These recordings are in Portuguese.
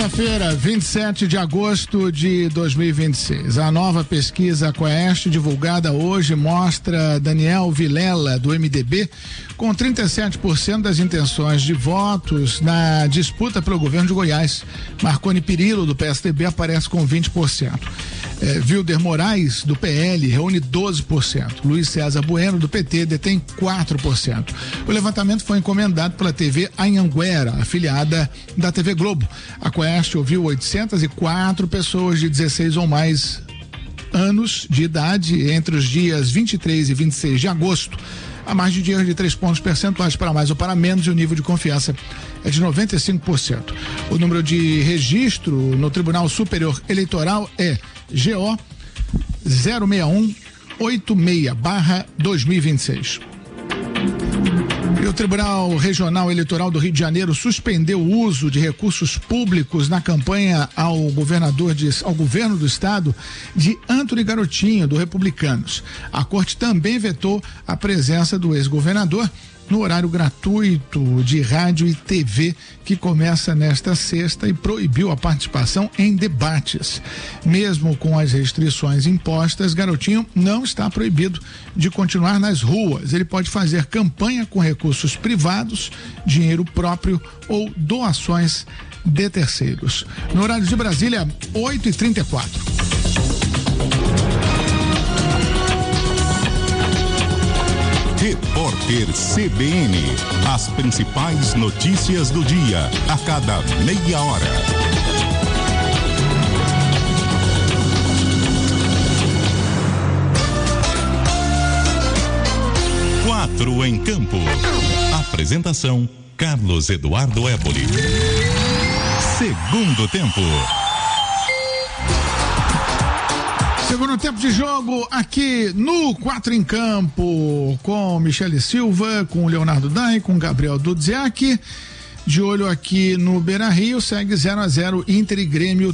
Quinta-feira, 27 de agosto de 2026. A nova pesquisa Quaest, divulgada hoje, mostra Daniel Vilela, do MDB, com 37% das intenções de votos na disputa pelo governo de Goiás. Marconi Perillo, do PSDB, aparece com 20%. Wilder Moraes, do PL, reúne 12%. Luiz César Bueno, do PT, detém 4%. O levantamento foi encomendado pela TV Anhanguera, afiliada da TV Globo. A Quaest ouviu 804 pessoas de 16 ou mais anos de idade entre os dias 23 e 26 de agosto. A margem de erro de 3 pontos percentuais para mais ou para menos, e o nível de confiança é de 95%. O número de registro no Tribunal Superior Eleitoral é GO 06186/2026. E o Tribunal Regional Eleitoral do Rio de Janeiro suspendeu o uso de recursos públicos na campanha ao governo do estado de Antony Garotinho, do Republicanos. A corte também vetou a presença do ex-governador no horário gratuito de rádio e TV, que começa nesta sexta, e proibiu a participação em debates. Mesmo com as restrições impostas, Garotinho não está proibido de continuar nas ruas. Ele pode fazer campanha com recursos privados, dinheiro próprio ou doações de terceiros. No horário de Brasília, 8h34. Repórter CBN, as principais notícias do dia, a cada meia hora. 4 em campo. Apresentação: Carlos Eduardo Éboli. Segundo tempo. Segundo tempo de jogo aqui no 4 em Campo, com Michele Silva, com Leonardo Dai, com Gabriel Dudziak. De olho aqui no Beira-Rio, segue 0-0 Inter e Grêmio,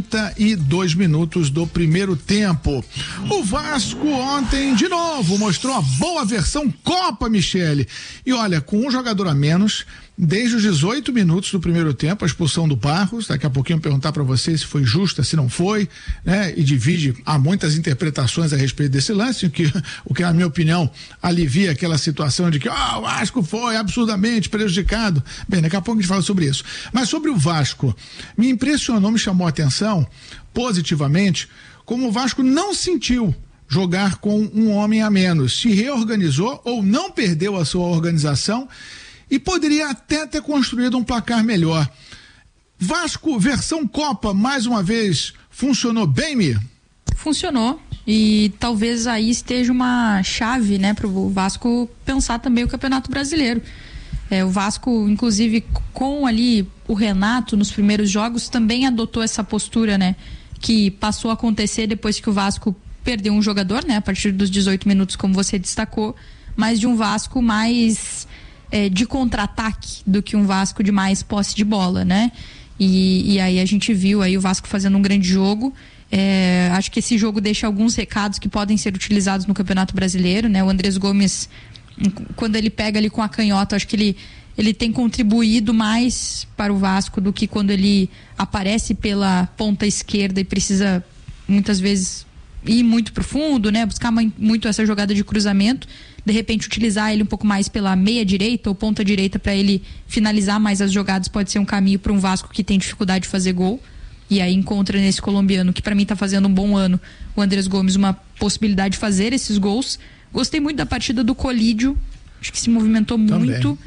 32 minutos do primeiro tempo. O Vasco ontem, de novo, mostrou a boa versão Copa, Michele. E olha, com um jogador a menos, desde os 18 minutos do primeiro tempo, a expulsão do Barros. Daqui a pouquinho eu perguntar para você se foi justa, se não foi, né? E há muitas interpretações a respeito desse lance, o que na minha opinião alivia aquela situação de que o Vasco foi absurdamente prejudicado. Bem, daqui a pouco a gente fala sobre isso. Mas sobre o Vasco, me impressionou, me chamou a atenção positivamente, como o Vasco não sentiu jogar com um homem a menos, se reorganizou ou não perdeu a sua organização e poderia até ter construído um placar melhor. Vasco, versão Copa, mais uma vez, funcionou bem, Mi? Funcionou, e talvez aí esteja uma chave, né, para o Vasco pensar também o Campeonato Brasileiro. O Vasco, inclusive, com ali o Renato nos primeiros jogos, também adotou essa postura, né, que passou a acontecer depois que o Vasco perdeu um jogador, né, a partir dos 18 minutos, como você destacou, mas de um Vasco mais de contra-ataque do que um Vasco de mais posse de bola, né? E aí a gente viu aí o Vasco fazendo um grande jogo. Acho que esse jogo deixa alguns recados que podem ser utilizados no Campeonato Brasileiro, né? O Andrés Gomes, quando ele pega ali com a canhota, acho que ele tem contribuído mais para o Vasco do que quando ele aparece pela ponta esquerda e precisa muitas vezes ir muito profundo, né? Buscar muito essa jogada de cruzamento, de repente utilizar ele um pouco mais pela meia direita ou ponta direita para ele finalizar mais as jogadas, pode ser um caminho para um Vasco que tem dificuldade de fazer gol, e aí encontra nesse colombiano, que para mim tá fazendo um bom ano, o Andrés Gomes, uma possibilidade de fazer esses gols. Gostei muito da partida do Colídio, acho que se movimentou muito,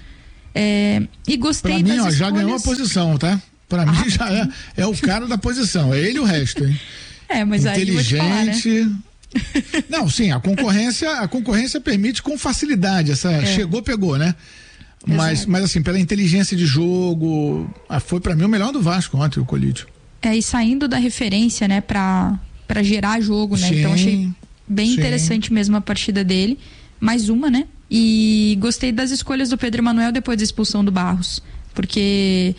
e gostei pra mim, das escolhas. Já ganhou a posição, tá? Pra mim já é o cara da posição, é ele e o resto, hein? Mas aí eu vou te falar, né? Não, sim, a concorrência permite com facilidade, chegou, pegou, né? Mas assim, pela inteligência de jogo, foi pra mim o melhor do Vasco ontem, o Colídio. E saindo da referência, né, pra gerar jogo, né? Sim, então achei bem interessante mesmo a partida dele, mais uma, né? E gostei das escolhas do Pedro Emanuel depois da expulsão do Barros, porque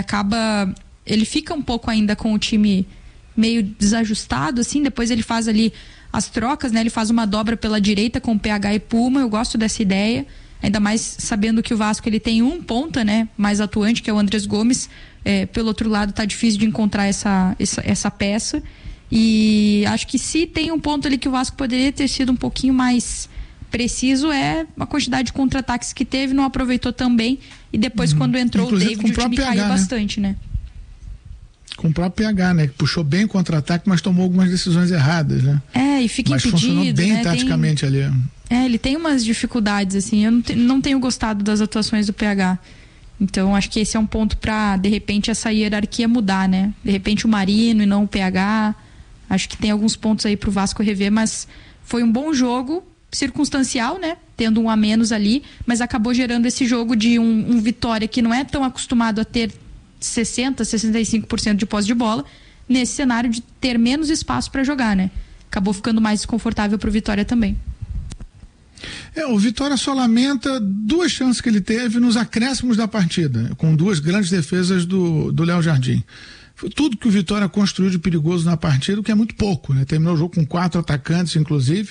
ele fica um pouco ainda com o time meio desajustado, assim, depois ele faz ali as trocas, né? Ele faz uma dobra pela direita com PH e Puma. Eu gosto dessa ideia, ainda mais sabendo que o Vasco ele tem um ponta, né, mais atuante, que é o Andrés Gomes. pelo outro lado tá difícil de encontrar essa peça, e acho que se tem um ponto ali que o Vasco poderia ter sido um pouquinho mais preciso é a quantidade de contra-ataques que teve, não aproveitou também, e depois quando entrou inclusive, o David, o time caiu bastante, né? Com o próprio PH, né? Que puxou bem o contra-ataque, mas tomou algumas decisões erradas, né? E fica impedido, mas funcionou bem, né? Taticamente ali. Ele tem umas dificuldades, assim, eu não tenho gostado das atuações do PH. Então, acho que esse é um ponto pra, de repente, essa hierarquia mudar, né? De repente o Marino e não o PH. Acho que tem alguns pontos aí pro Vasco rever, mas foi um bom jogo, circunstancial, né? Tendo um a menos ali, mas acabou gerando esse jogo de um Vitória que não é tão acostumado a ter 60%, 65% de posse de bola, nesse cenário de ter menos espaço para jogar, né? Acabou ficando mais desconfortável pro Vitória também. O Vitória só lamenta 2 chances que ele teve nos acréscimos da partida, com 2 grandes defesas do Léo Jardim. Foi tudo que o Vitória construiu de perigoso na partida, o que é muito pouco, né? Terminou o jogo com 4 atacantes, inclusive,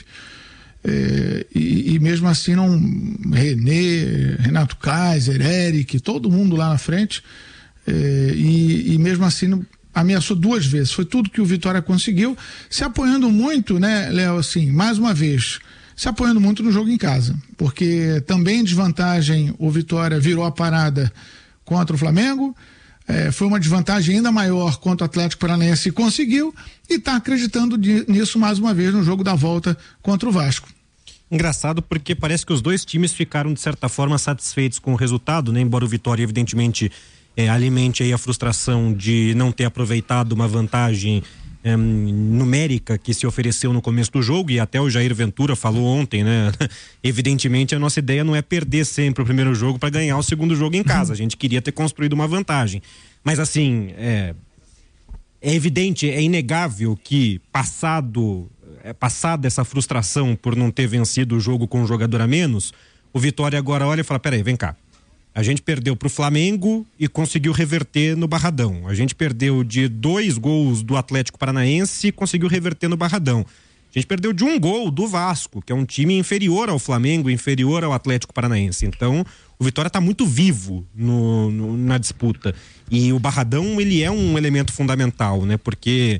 e mesmo assim René, Renato Kaiser, Eric, todo mundo lá na frente, e mesmo assim ameaçou 2 vezes. Foi tudo que o Vitória conseguiu, se apoiando muito, né, Léo, assim, mais uma vez, se apoiando muito no jogo em casa, porque também em desvantagem o Vitória virou a parada contra o Flamengo, foi uma desvantagem ainda maior contra o Atlético Paranaense e conseguiu, e está acreditando nisso mais uma vez no jogo da volta contra o Vasco. Engraçado porque parece que os 2 times ficaram de certa forma satisfeitos com o resultado, né? Embora o Vitória evidentemente alimente aí a frustração de não ter aproveitado uma vantagem numérica que se ofereceu no começo do jogo, e até o Jair Ventura falou ontem, né? Evidentemente a nossa ideia não é perder sempre o primeiro jogo para ganhar o segundo jogo em casa, a gente queria ter construído uma vantagem, mas assim, é evidente, é inegável que passada essa frustração por não ter vencido o jogo com um jogador a menos, o Vitória agora olha e fala, peraí, vem cá, a gente perdeu pro Flamengo e conseguiu reverter no Barradão. A gente perdeu de 2 gols do Atlético Paranaense e conseguiu reverter no Barradão. A gente perdeu de 1 gol do Vasco, que é um time inferior ao Flamengo, inferior ao Atlético Paranaense. Então, o Vitória está muito vivo na disputa. E o Barradão, ele é um elemento fundamental, né? Porque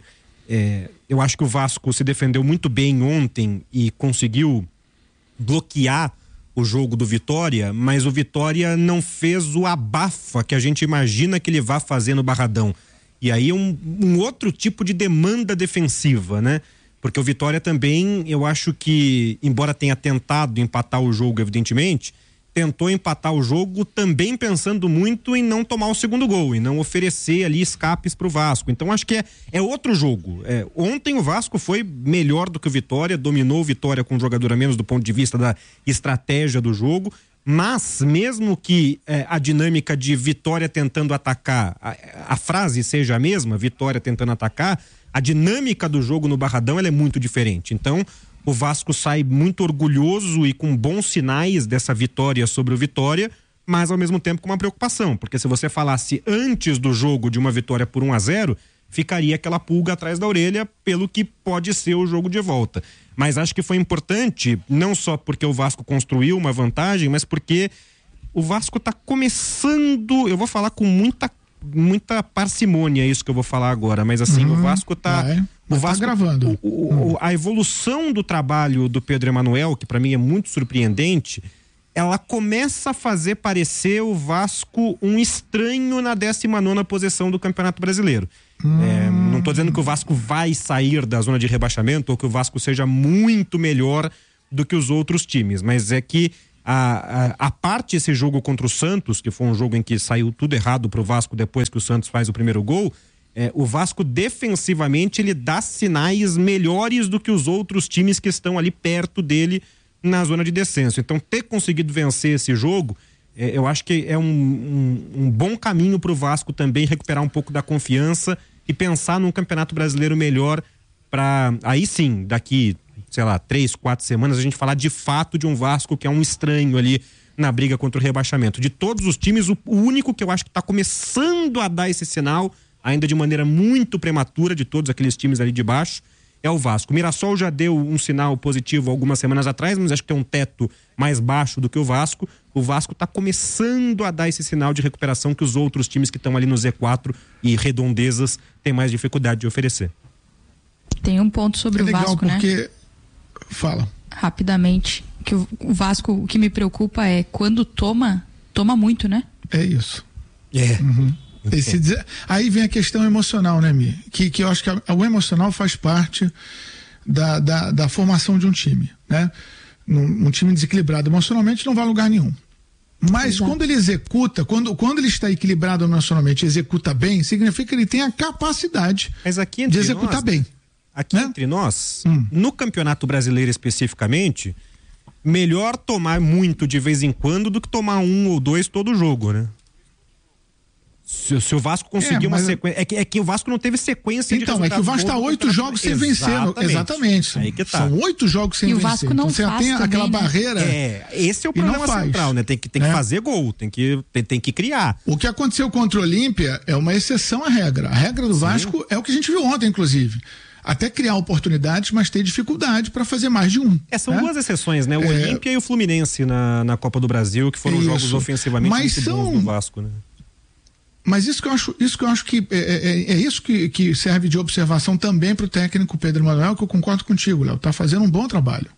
eu acho que o Vasco se defendeu muito bem ontem e conseguiu bloquear o jogo do Vitória, mas o Vitória não fez o abafa que a gente imagina que ele vá fazer no Barradão. E aí um outro tipo de demanda defensiva, né? Porque o Vitória também, eu acho que, embora tenha tentado empatar o jogo, evidentemente, tentou empatar o jogo também pensando muito em não tomar o segundo gol, e não oferecer ali escapes pro Vasco. Então acho que é outro jogo. Ontem o Vasco foi melhor do que o Vitória, dominou o Vitória com um jogador a menos do ponto de vista da estratégia do jogo, mas mesmo que a dinâmica de Vitória tentando atacar, a frase seja a mesma, Vitória tentando atacar, a dinâmica do jogo no Barradão ela é muito diferente. Então o Vasco sai muito orgulhoso e com bons sinais dessa vitória sobre o Vitória, mas ao mesmo tempo com uma preocupação, porque se você falasse antes do jogo de uma vitória por 1-0, ficaria aquela pulga atrás da orelha pelo que pode ser o jogo de volta. Mas acho que foi importante, não só porque o Vasco construiu uma vantagem, mas porque o Vasco está começando, eu vou falar com muita parcimônia isso que eu vou falar agora, mas assim, o Vasco tá... O Vasco, tá gravando. A evolução do trabalho do Pedro Emanuel, que para mim é muito surpreendente, ela começa a fazer parecer o Vasco um estranho na 19ª posição do Campeonato Brasileiro. Não tô dizendo que o Vasco vai sair da zona de rebaixamento ou que o Vasco seja muito melhor do que os outros times, mas é que a parte esse jogo contra o Santos, que foi um jogo em que saiu tudo errado pro Vasco depois que o Santos faz o primeiro gol, o Vasco defensivamente ele dá sinais melhores do que os outros times que estão ali perto dele na zona de descenso. Então ter conseguido vencer esse jogo, eu acho que é um bom caminho pro Vasco também recuperar um pouco da confiança e pensar num Campeonato Brasileiro melhor para aí sim, daqui, sei lá, 3, 4 semanas a gente falar de fato de um Vasco que é um estranho ali na briga contra o rebaixamento. De todos os times, o único que eu acho que está começando a dar esse sinal, ainda de maneira muito prematura, de todos aqueles times ali de baixo, é o Vasco. O Mirassol já deu um sinal positivo algumas semanas atrás, mas acho que tem um teto mais baixo do que o Vasco. O Vasco está começando a dar esse sinal de recuperação que os outros times que estão ali no Z4 e redondezas têm mais dificuldade de oferecer. Tem um ponto sobre o Vasco, porque... né? Fala. Rapidamente, que o Vasco, o que me preocupa é quando toma muito, né? É isso. Uhum. Aí vem a questão emocional, né, Mi? Que eu acho que o emocional faz parte da formação de um time, né? Um time desequilibrado emocionalmente não vai a lugar nenhum. Mas exato, quando ele executa, quando ele está equilibrado emocionalmente e executa bem, significa que ele tem a capacidade de executar bem. Aqui entre nós, no Campeonato Brasileiro especificamente, melhor tomar muito de vez em quando do que tomar 1 ou 2 todo jogo, né? Se o Vasco conseguir uma sequência... É que o Vasco não teve sequência de resultados. Então, é que o Vasco está 8 jogos sem vencer. Exatamente. Aí que tá. São 8 jogos sem vencer. E o Vasco não então, faz você tem também, aquela barreira... Esse é o problema central, né? Tem que fazer gol, tem que criar. O que aconteceu contra o Olímpia é uma exceção à regra. A regra do Vasco é o que a gente viu ontem, inclusive. Até criar oportunidades, mas ter dificuldade para fazer mais de um. São duas exceções, né? O Olímpia e o Fluminense na Copa do Brasil, que foram jogos ofensivamente muito bons do Vasco, né? Mas isso que eu acho que é isso que serve de observação também para o técnico Pedro Manuel, que eu concordo contigo, Léo. Tá fazendo um bom trabalho.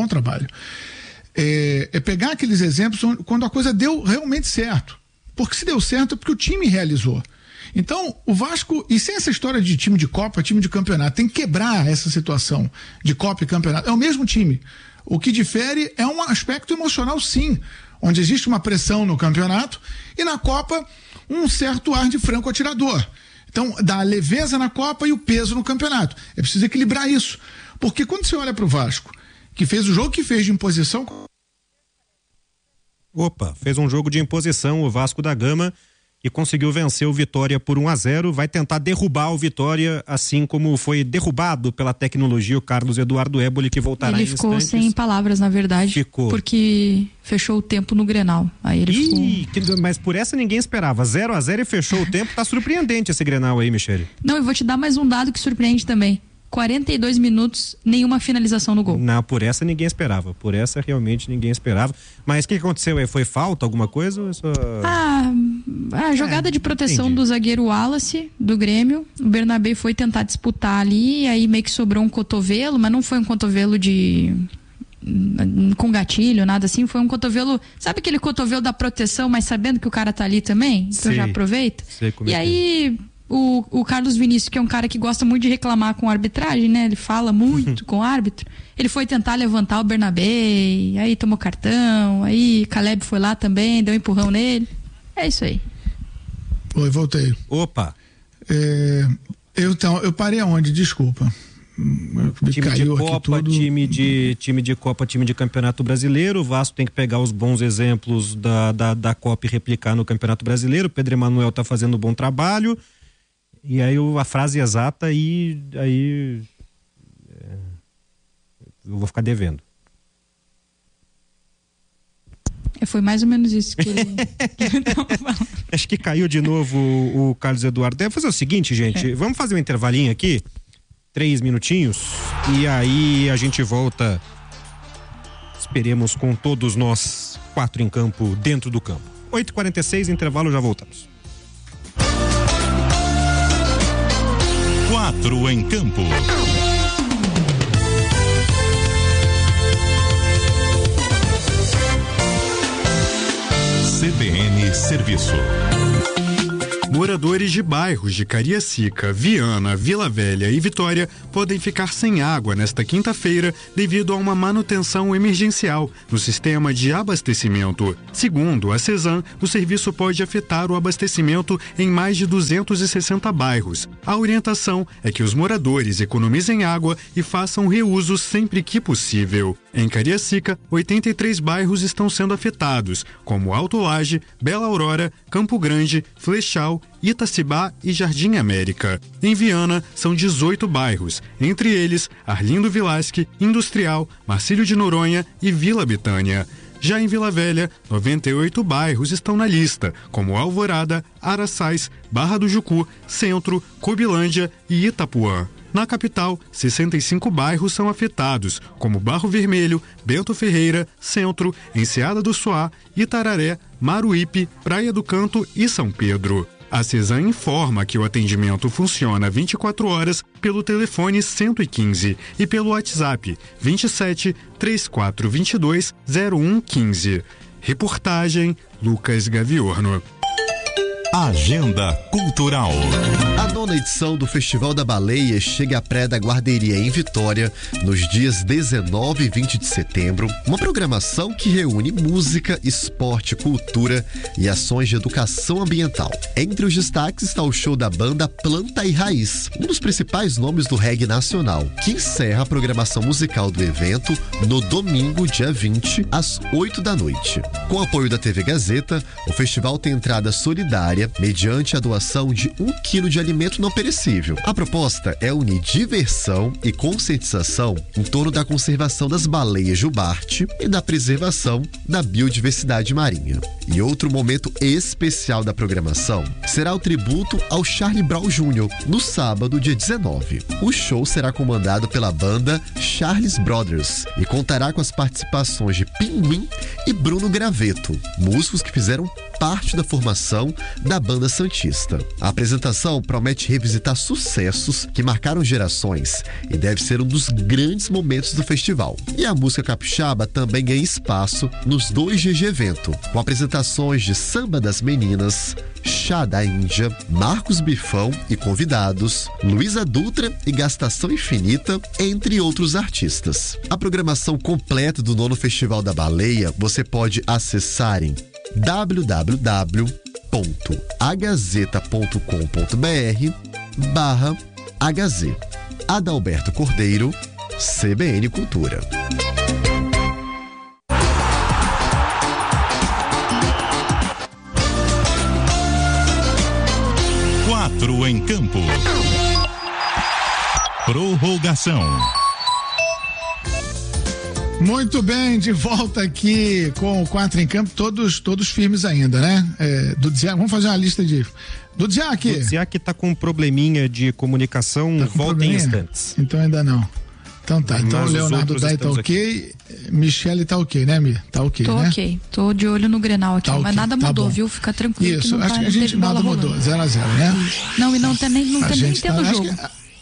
É pegar aqueles exemplos quando a coisa deu realmente certo. Porque se deu certo é porque o time realizou. Então, o Vasco, e sem essa história de time de Copa, time de campeonato, tem que quebrar essa situação de Copa e campeonato. É o mesmo time. O que difere é um aspecto emocional, sim, onde existe uma pressão no campeonato e na Copa um certo ar de franco atirador. Então, dá a leveza na Copa e o peso no campeonato. É preciso equilibrar isso. Porque quando você olha para o Vasco, que fez o jogo que fez de imposição... Fez um jogo de imposição o Vasco da Gama e conseguiu vencer o Vitória por 1-0, vai tentar derrubar o Vitória, assim como foi derrubado pela tecnologia o Carlos Eduardo Éboli, que voltará em instantes. Ele ficou sem palavras, na verdade, porque fechou o tempo no Grenal. Aí ele Mas por essa ninguém esperava, 0-0 e fechou o tempo, tá surpreendente esse Grenal aí, Michele. Não, eu vou te dar mais um dado que surpreende também. 42 minutos, nenhuma finalização no gol. Não, por essa ninguém esperava. Por essa realmente ninguém esperava. Mas o que aconteceu aí? Foi falta, alguma coisa? Ou só... A jogada de proteção do zagueiro Wallace, do Grêmio. O Bernabé foi tentar disputar ali, aí meio que sobrou um cotovelo, mas não foi um cotovelo com gatilho, nada assim. Foi um cotovelo, sabe aquele cotovelo da proteção, mas sabendo que o cara tá ali também? Então já aproveita. E aí... O Carlos Vinícius, que é um cara que gosta muito de reclamar com a arbitragem, né? Ele fala muito com o árbitro. Ele foi tentar levantar o Bernabé, aí tomou cartão, aí Caleb foi lá também, deu um empurrão nele. É isso aí. Oi, voltei. Opa! Eu parei aonde? Desculpa. Time de Copa, time de Copa, time de Campeonato Brasileiro. O Vasco tem que pegar os bons exemplos da Copa e replicar no Campeonato Brasileiro. O Pedro Emanuel tá fazendo um bom trabalho. E aí a frase exata aí eu vou ficar devendo. Foi mais ou menos isso que ele Acho que caiu de novo o Carlos Eduardo. Deve fazer o seguinte, gente, vamos fazer um intervalinho aqui, 3 minutinhos, e aí a gente volta, esperemos com todos nós 4 em campo, dentro do campo. 8h46, intervalo, já voltamos. 4 em campo. CBN Serviço. Moradores de bairros de Cariacica, Viana, Vila Velha e Vitória podem ficar sem água nesta quinta-feira devido a uma manutenção emergencial no sistema de abastecimento. Segundo a Cesan, o serviço pode afetar o abastecimento em mais de 260 bairros. A orientação é que os moradores economizem água e façam reuso sempre que possível. Em Cariacica, 83 bairros estão sendo afetados, como Alto Laje, Bela Aurora, Campo Grande, Flechal, Itacibá e Jardim América. Em Viana, são 18 bairros, entre eles Arlindo Vilasque, Industrial, Marcílio de Noronha e Vila Betânia. Já em Vila Velha, 98 bairros estão na lista, como Alvorada, Araçás, Barra do Jucu, Centro, Cobilândia e Itapuã. Na capital, 65 bairros são afetados, como Barro Vermelho, Bento Ferreira, Centro, Enseada do Suá, Itararé, Maruípe, Praia do Canto e São Pedro. A CESAM informa que o atendimento funciona 24 horas pelo telefone 115 e pelo WhatsApp 27 3422 0115. Reportagem Lucas Gaviorno. Agenda Cultural. A 9ª edição do Festival da Baleia chega à Praia da Guarderia em Vitória nos dias 19 e 20 de setembro. Uma programação que reúne música, esporte, cultura e ações de educação ambiental. Entre os destaques está o show da banda Planta e Raiz, um dos principais nomes do reggae nacional, que encerra a programação musical do evento no domingo, dia 20, às 8 da noite. Com apoio da TV Gazeta, o festival tem entrada solidária mediante a doação de 1 quilo de alimento não perecível. A proposta é unir diversão e conscientização em torno da conservação das baleias jubarte e da preservação da biodiversidade marinha. E outro momento especial da programação será o tributo ao Charlie Brown Jr., no sábado, dia 19. O show será comandado pela banda Charles Brothers e contará com as participações de Pinguim e Bruno Graveto, músicos que fizeram parte da formação da banda santista. A apresentação promete revisitar sucessos que marcaram gerações e deve ser um dos grandes momentos do festival. E a música capixaba também ganha espaço nos 2 dias de evento, com apresentações de Samba das Meninas, Chá da Índia, Marcos Bifão e convidados, Luísa Dutra e Gastação Infinita, entre outros artistas. A programação completa do 9º Festival da Baleia você pode acessar em www.agazeta.com.br/AGZ. Adalberto Cordeiro, CBN Cultura. Quatro em campo. Prorrogação. Muito bem, de volta aqui com o 4 em campo, todos firmes ainda, né? Dudziak, vamos fazer uma lista de... Dudziak! Dudziak tá com um probleminha de comunicação, volta em instantes. Então ainda não. Então tá, então o Leonardo Dai tá ok, Michele tá ok, né, Mi? Tá ok, tô né? Ok, tô de olho no Grenal aqui, tá mas okay, nada mudou, tá, viu? Fica tranquilo. Isso, acho que a gente nada mudou, 0-0, né? Não, e não tem nem tendo jogo.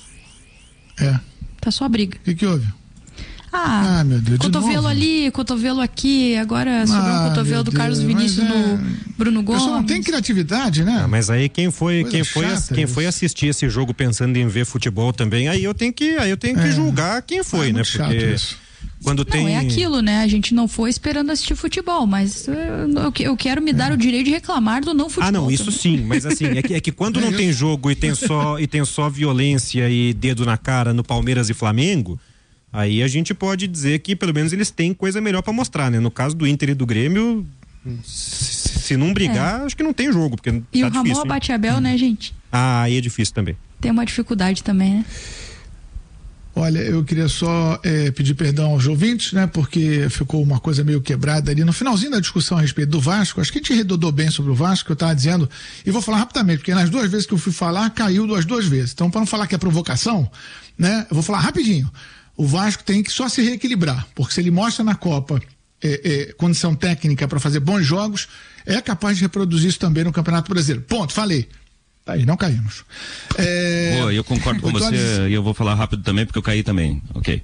Tá só a briga. O que houve? Meu Deus, cotovelo ali, cotovelo aqui, agora sobrou um cotovelo do Carlos Vinícius no Bruno Gomes. Pessoal não tem criatividade, né? Mas aí quem foi assistir esse jogo pensando em ver futebol também, aí eu tenho que julgar quem foi, né? Porque quando tem... Não, é aquilo, né? A gente não foi esperando assistir futebol, mas eu quero me dar o direito de reclamar do não futebol. Não, isso sim, mas assim, é que quando não tem jogo e tem só violência e dedo na cara no Palmeiras e Flamengo, aí a gente pode dizer que pelo menos eles têm coisa melhor pra mostrar, né? No caso do Inter e do Grêmio, se não brigar, acho que não tem jogo, porque e tá o Ramon Abate-Abel, né, gente? Aí é difícil também. Tem uma dificuldade também, né? Olha, eu queria só pedir perdão aos ouvintes, né? Porque ficou uma coisa meio quebrada ali no finalzinho da discussão a respeito do Vasco. Acho que a gente redondou bem sobre o Vasco, que eu estava dizendo, e vou falar rapidamente, porque nas 2 vezes que eu fui falar, caiu as 2 vezes. Então, para não falar que é provocação, né? Eu vou falar rapidinho. O Vasco tem que só se reequilibrar, porque se ele mostra na Copa condição técnica para fazer bons jogos, é capaz de reproduzir isso também no Campeonato Brasileiro. Ponto, falei. Tá aí, não caímos. Eu concordo com você e eu vou falar rápido também, porque eu caí também. Ok.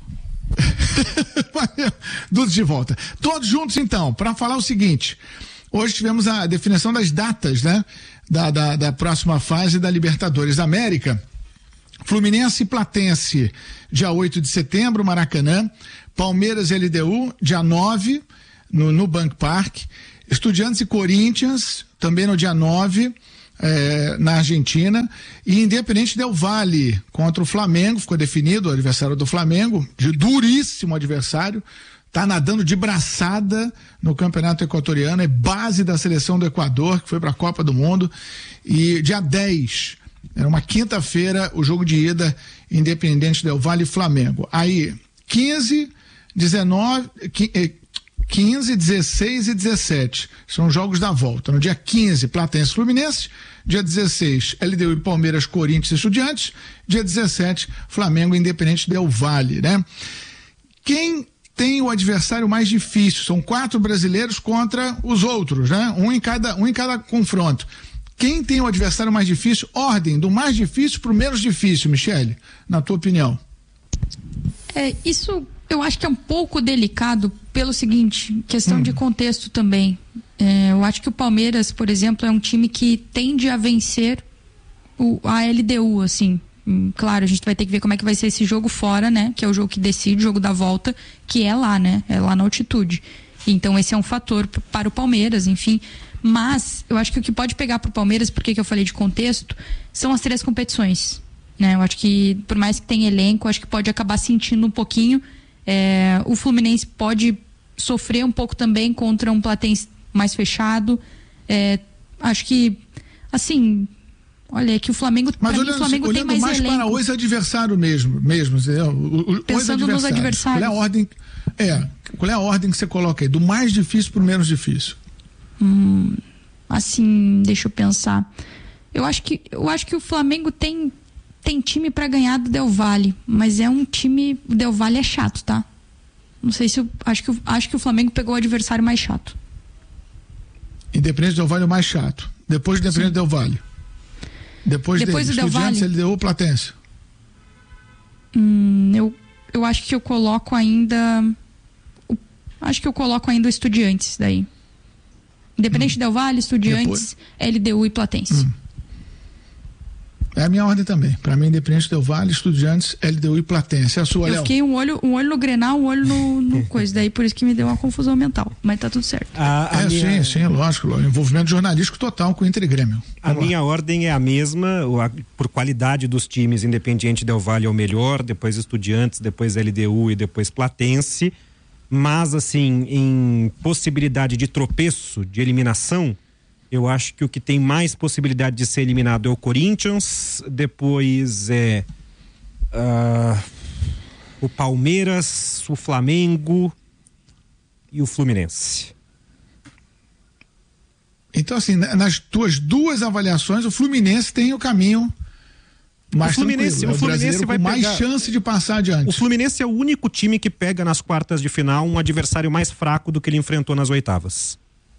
Tudo de volta. Todos juntos, então, para falar o seguinte. Hoje tivemos a definição das datas, né? Da próxima fase da Libertadores da América. Fluminense e Platense, dia 8 de setembro, Maracanã. Palmeiras e LDU, dia 9, no Bank Park. Estudiantes e Corinthians, também no dia 9, na Argentina. E Independente Del Valle contra o Flamengo, ficou definido o adversário do Flamengo, de duríssimo adversário. Tá nadando de braçada no Campeonato Equatoriano, é base da seleção do Equador, que foi para a Copa do Mundo. E dia 10, era uma quinta-feira, o jogo de ida, Independente Del Valle e Flamengo. Aí, 15, 19, 15, 16 e 17. São jogos da volta. No dia 15, Platense e Fluminense. Dia 16, LDU e Palmeiras, Corinthians e Estudiantes. Dia 17, Flamengo e Independente Del Valle, né? Quem tem o adversário mais difícil? São 4 brasileiros contra os outros, né? Um em cada confronto. Quem tem o adversário mais difícil? Ordem, do mais difícil pro menos difícil, Michele, na tua opinião. Isso eu acho que é um pouco delicado pelo seguinte, questão de contexto também. Eu acho que o Palmeiras, por exemplo, é um time que tende a vencer a LDU, assim. Claro, a gente vai ter que ver como é que vai ser esse jogo fora, né? Que é o jogo que decide, o jogo da volta, que é lá, né? É lá na altitude. Então esse é um fator para o Palmeiras, enfim. Mas eu acho que o que pode pegar para o Palmeiras, porque que eu falei de contexto, são as 3 competições, né? Eu acho que, por mais que tenha elenco, acho que pode acabar sentindo um pouquinho. O Fluminense pode sofrer um pouco também contra um Platense mais fechado. Acho que, assim, olha, que o Flamengo, mas olhando, o Flamengo tem mais elenco. Para os adversários mesmo, pensando nos adversários. Qual é a ordem que você coloca aí, do mais difícil para o menos difícil? Assim, deixa eu pensar. Eu acho que o Flamengo tem time para ganhar do Del Valle, mas é um time, o Del Valle é chato, tá? Não sei se acho que o Flamengo pegou o adversário mais chato. Independente do Del Valle é o mais chato. Depois do Independente do Del Valle. Depois do Del Valle, LDU, Platense. Eu acho que eu coloco ainda o Estudiantes daí. Independente Del Valle, Estudiantes, LDU e Platense. É a minha ordem também. Para mim, Independente Del Valle, Estudiantes, LDU e Platense. É a sua, Léo? Eu fiquei um olho no Grenal, um olho no coisa. Daí por isso que me deu uma confusão mental. Mas tá tudo certo. Sim, lógico. Envolvimento jornalístico total com o Inter e Grêmio. Minha ordem é a mesma, por qualidade dos times. Independente Del Valle é o melhor, depois Estudiantes, depois LDU e depois Platense. Mas, assim, em possibilidade de tropeço, de eliminação, eu acho que o que tem mais possibilidade de ser eliminado é o Corinthians, depois o Palmeiras, o Flamengo e o Fluminense. Então, assim, nas tuas 2 avaliações, o Fluminense tem o caminho mais tranquilo. O Fluminense vai mais chance de passar adiante. O Fluminense é o único time que pega nas quartas de final um adversário mais fraco do que ele enfrentou nas oitavas.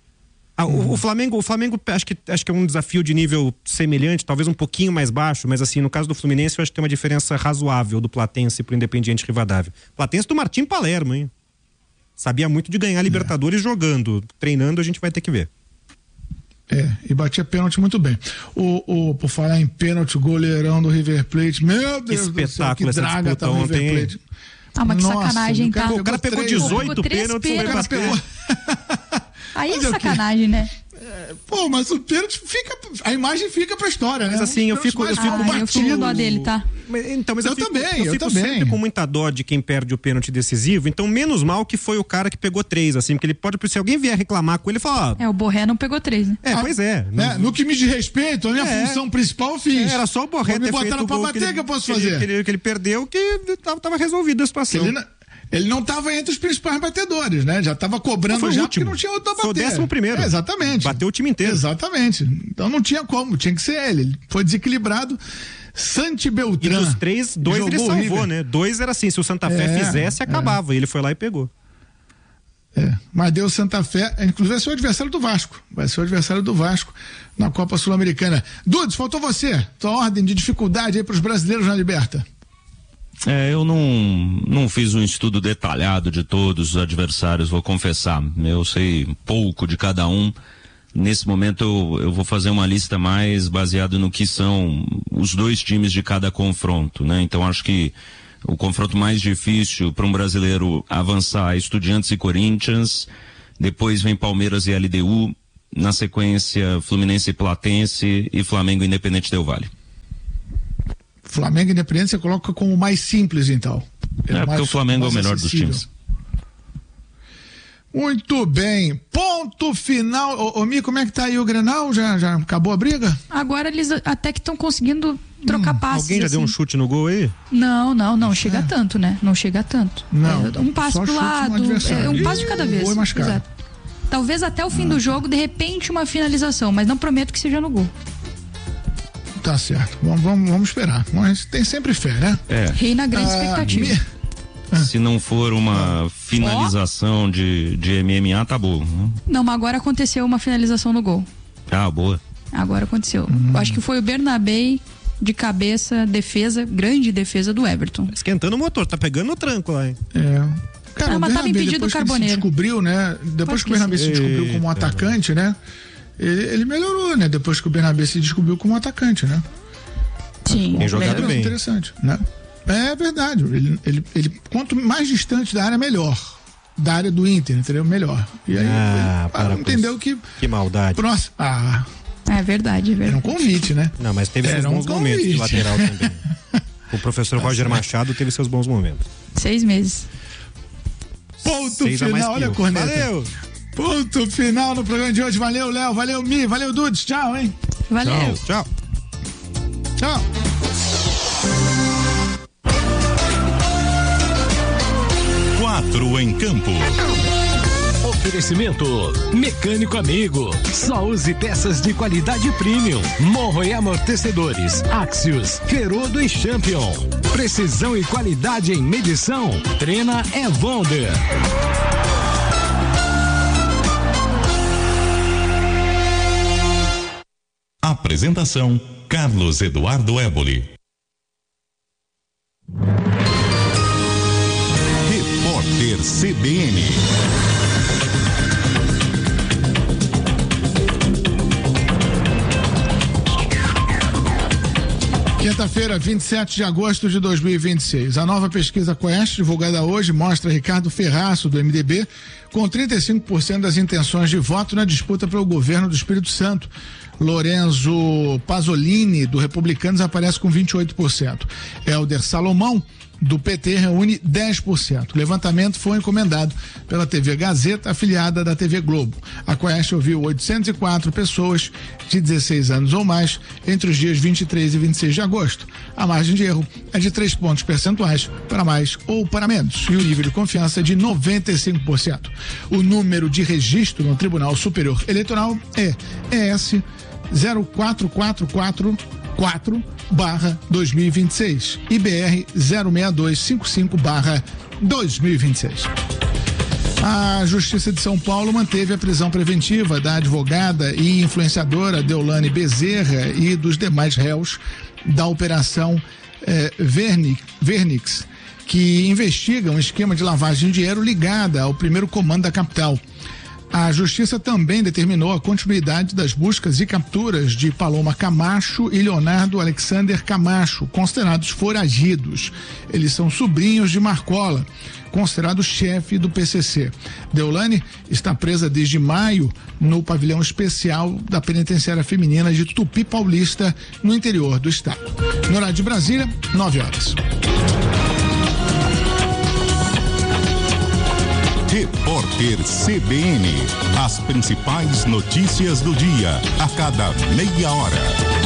O Flamengo acho que é um desafio de nível semelhante, talvez um pouquinho mais baixo, mas assim, no caso do Fluminense eu acho que tem uma diferença razoável do Platense pro Independiente Rivadavia. Platense do Martim Palermo, hein? Sabia muito de ganhar Libertadores jogando, treinando a gente vai ter que ver. E batia pênalti muito bem. Por falar em pênalti, goleirão do River Plate, meu Deus do céu, que draga tá o River Plate. Mas que sacanagem, tá? O cara pegou 18 pênaltis e vai bater. Aí é sacanagem, né? Mas o pênalti a imagem fica pra história, né? Mas assim, eu fico com dó dele, tá? Mas eu fico sempre com muita dó de quem perde o pênalti decisivo, então menos mal que foi o cara que pegou 3, assim, porque ele pode, se alguém vier reclamar com ele, falar... o Borré não pegou 3, né? Pois é. No que me diz respeito, a minha função principal eu fiz. Era só o Borré ter feito o gol pra bater que eu posso fazer. Que ele perdeu, que tava resolvida a situação. Ele não estava entre os principais batedores, né? Já estava cobrando porque não tinha outro a bater. Foi o 11º. Exatamente. Bateu o time inteiro. Exatamente. Então não tinha como, tinha que ser ele. Ele foi desequilibrado. Santi Beltrán. E dos 3, 2 ele salvou, né? 2 era assim, se o Santa Fé fizesse, acabava. E ele foi lá e pegou. Mas deu o Santa Fé, inclusive vai ser o adversário do Vasco. Vai ser o adversário do Vasco na Copa Sul-Americana. Dudes, faltou você. Tua ordem de dificuldade aí para os brasileiros na Liberta. Eu não fiz um estudo detalhado de todos os adversários, vou confessar. Eu sei pouco de cada um. Nesse momento eu vou fazer uma lista mais baseada no que são os 2 times de cada confronto, né? Então acho que o confronto mais difícil para um brasileiro avançar é Estudiantes e Corinthians, depois vem Palmeiras e LDU, na sequência Fluminense e Platense e Flamengo e Independente Del Valle. Flamengo e Independente você coloca como mais simples, então. Porque o Flamengo é o melhor dos times. Muito bem. Ponto final. Mi, como é que tá aí o Grenal? Já acabou a briga? Agora eles até que estão conseguindo trocar passes. Alguém já deu um chute no gol aí? Não chega tanto, né? Não chega tanto. Não. Um passe pro lado, um passo de cada vez. Gol é mais caro. Exato. Talvez até o fim do jogo, de repente, uma finalização, mas não prometo que seja no gol. Tá certo. Vamos esperar. Mas tem sempre fé, né? Reina grande expectativa. Se não for uma finalização de MMA, tá bom. Não, mas agora aconteceu uma finalização no gol. Ah, boa. Agora aconteceu. Acho que foi o Bernabé de cabeça, grande defesa do Everton. Esquentando o motor, tá pegando no tranco lá, hein? Cara, mas tava impedido o Carboneiro. Descobriu, né? Depois que o Bernabé se descobriu como atacante, né? Ele melhorou, né? Depois que o Bernabé se descobriu como atacante, né? Sim, tem jogado bem. Interessante, né? É verdade. Ele quanto mais distante da área, melhor. Da área do Inter, entendeu? Melhor. E aí entendeu que maldade. Próximo. É verdade. Era um convite, né? Não, mas teve seus bons momentos de lateral também. O professor Roger Machado teve seus bons momentos. 6 meses. Ponto final, olha a corneta. Valeu! Ponto final no programa de hoje. Valeu, Léo. Valeu, Mi. Valeu, Dudes. Tchau, hein? Valeu. Tchau. 4 em campo. Oferecimento Mecânico Amigo. Só use peças de qualidade premium. Morro e amortecedores. Axios, Ferodo e Champion. Precisão e qualidade em medição. Treina Wonder. Apresentação: Carlos Eduardo Éboli. Repórter CBN. Quinta-feira, 27 de agosto de 2026. A nova pesquisa Quest, divulgada hoje, mostra Ricardo Ferraço, do MDB, com 35% das intenções de voto na disputa pelo governo do Espírito Santo. Lorenzo Pasolini, do Republicanos, aparece com 28%. Helder Salomão, do PT, reúne 10%. O levantamento foi encomendado pela TV Gazeta, afiliada da TV Globo. A Quest ouviu 804 pessoas de 16 anos ou mais entre os dias 23 e 26 de agosto. A margem de erro é de 3 pontos percentuais para mais ou para menos e o nível de confiança é de 95%. O número de registro no Tribunal Superior Eleitoral é ES 04444/2026 e BR 06255/2026. A Justiça de São Paulo manteve a prisão preventiva da advogada e influenciadora Deolane Bezerra e dos demais réus da Operação Vernix, que investiga um esquema de lavagem de dinheiro ligada ao primeiro comando da capital. A Justiça também determinou a continuidade das buscas e capturas de Paloma Camacho e Leonardo Alexander Camacho, considerados foragidos. Eles são sobrinhos de Marcola, considerado chefe do PCC. Deolane está presa desde maio no pavilhão especial da penitenciária feminina de Tupi Paulista, no interior do estado. No horário de Brasília, 9 horas. Repórter CBN. As principais notícias do dia, a cada meia hora.